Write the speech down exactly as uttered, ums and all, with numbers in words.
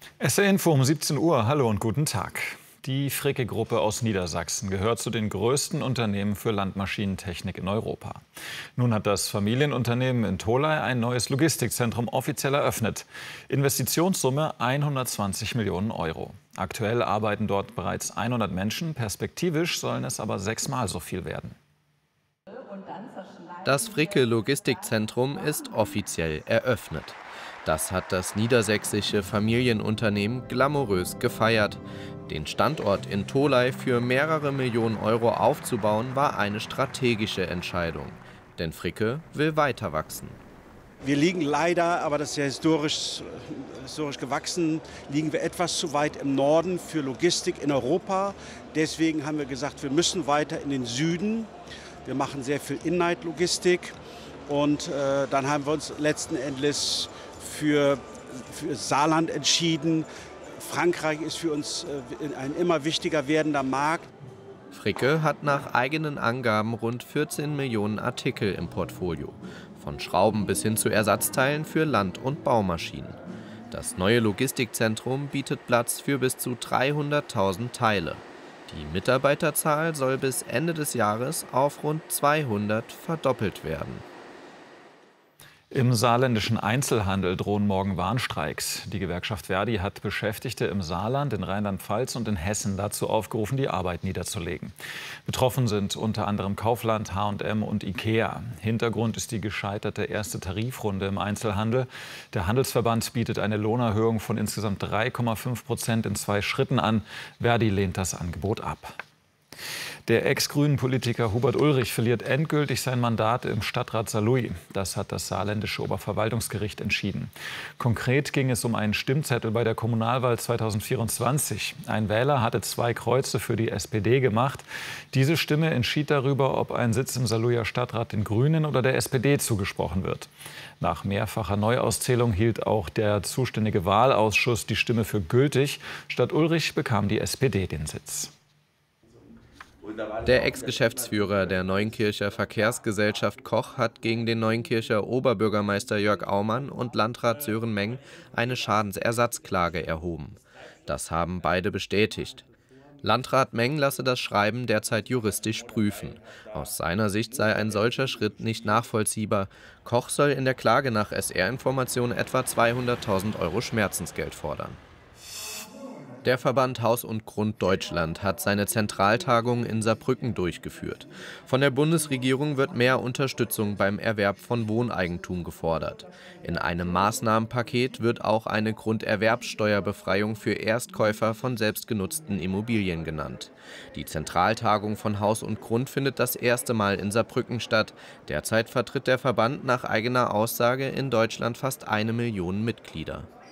S R Info um siebzehn Uhr. Hallo und guten Tag. Die Fricke-Gruppe aus Niedersachsen gehört zu den größten Unternehmen für Landmaschinentechnik in Europa. Nun hat das Familienunternehmen in Tholey ein neues Logistikzentrum offiziell eröffnet. Investitionssumme hundertzwanzig Millionen Euro. Aktuell arbeiten dort bereits hundert Menschen, perspektivisch sollen es aber sechsmal so viel werden. Das Fricke Logistikzentrum ist offiziell eröffnet. Das hat das niedersächsische Familienunternehmen glamourös gefeiert. Den Standort in Tholey für mehrere Millionen Euro aufzubauen, war eine strategische Entscheidung. Denn Fricke will weiter wachsen. Wir liegen leider, aber das ist ja historisch, historisch gewachsen, liegen wir etwas zu weit im Norden für Logistik in Europa. Deswegen haben wir gesagt, wir müssen weiter in den Süden. Wir machen sehr viel In-Night-Logistik und äh, dann haben wir uns letzten Endes für, für Saarland entschieden. Frankreich ist für uns äh, ein immer wichtiger werdender Markt. Fricke hat nach eigenen Angaben rund vierzehn Millionen Artikel im Portfolio. Von Schrauben bis hin zu Ersatzteilen für Land- und Baumaschinen. Das neue Logistikzentrum bietet Platz für bis zu dreihunderttausend Teile. Die Mitarbeiterzahl soll bis Ende des Jahres auf rund zweihundert verdoppelt werden. Im saarländischen Einzelhandel drohen morgen Warnstreiks. Die Gewerkschaft Verdi hat Beschäftigte im Saarland, in Rheinland-Pfalz und in Hessen dazu aufgerufen, die Arbeit niederzulegen. Betroffen sind unter anderem Kaufland, H und M und Ikea. Hintergrund ist die gescheiterte erste Tarifrunde im Einzelhandel. Der Handelsverband bietet eine Lohnerhöhung von insgesamt drei Komma fünf Prozent in zwei Schritten an. Verdi lehnt das Angebot ab. Der Ex-Grünen-Politiker Hubert Ulrich verliert endgültig sein Mandat im Stadtrat Saarlouis. Das hat das saarländische Oberverwaltungsgericht entschieden. Konkret ging es um einen Stimmzettel bei der Kommunalwahl zweitausendvierundzwanzig. Ein Wähler hatte zwei Kreuze für die S P D gemacht. Diese Stimme entschied darüber, ob ein Sitz im Saarlouier Stadtrat den Grünen oder der S P D zugesprochen wird. Nach mehrfacher Neuauszählung hielt auch der zuständige Wahlausschuss die Stimme für gültig. Statt Ulrich bekam die S P D den Sitz. Der Ex-Geschäftsführer der Neunkircher Verkehrsgesellschaft Koch hat gegen den Neunkircher Oberbürgermeister Jörg Aumann und Landrat Sören Meng eine Schadensersatzklage erhoben. Das haben beide bestätigt. Landrat Meng lasse das Schreiben derzeit juristisch prüfen. Aus seiner Sicht sei ein solcher Schritt nicht nachvollziehbar. Koch soll in der Klage nach S R-Informationen etwa zweihunderttausend Euro Schmerzensgeld fordern. Der Verband Haus und Grund Deutschland hat seine Zentraltagung in Saarbrücken durchgeführt. Von der Bundesregierung wird mehr Unterstützung beim Erwerb von Wohneigentum gefordert. In einem Maßnahmenpaket wird auch eine Grunderwerbsteuerbefreiung für Erstkäufer von selbstgenutzten Immobilien genannt. Die Zentraltagung von Haus und Grund findet das erste Mal in Saarbrücken statt. Derzeit vertritt der Verband nach eigener Aussage in Deutschland fast eine Million Mitglieder.